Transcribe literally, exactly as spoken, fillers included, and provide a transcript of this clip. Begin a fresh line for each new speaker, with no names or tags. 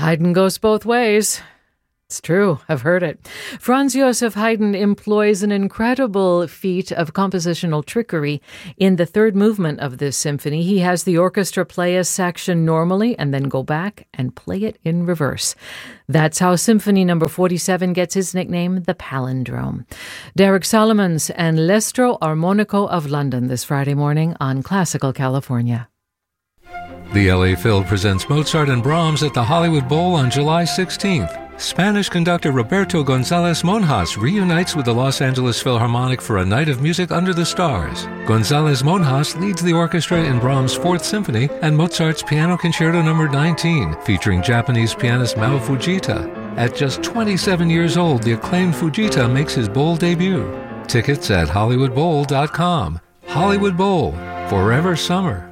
Haydn goes both ways. It's true. I've heard it. Franz Joseph Haydn employs an incredible feat of compositional trickery in the third movement of this symphony. He has the orchestra play a section normally and then go back and play it in reverse. That's how Symphony Number forty-seven gets his nickname, the Palindrome. Derek Solomons and L'Estro Armonico of London this Friday morning on Classical California.
The L A Phil presents Mozart and Brahms at the Hollywood Bowl on July sixteenth. Spanish conductor Roberto González Monjas reunites with the Los Angeles Philharmonic for a night of music under the stars. González Monjas leads the orchestra in Brahms' Fourth Symphony and Mozart's Piano Concerto Number nineteen, featuring Japanese pianist Mao Fujita. At just twenty-seven years old, the acclaimed Fujita makes his bowl debut. Tickets at hollywood bowl dot com. Hollywood Bowl, forever summer.